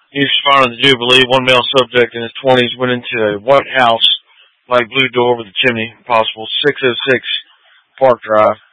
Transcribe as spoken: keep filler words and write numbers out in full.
He's responding to Jubilee. One male subject in his twenties went into a White House like blue door with a chimney. Possible six oh six Park Drive.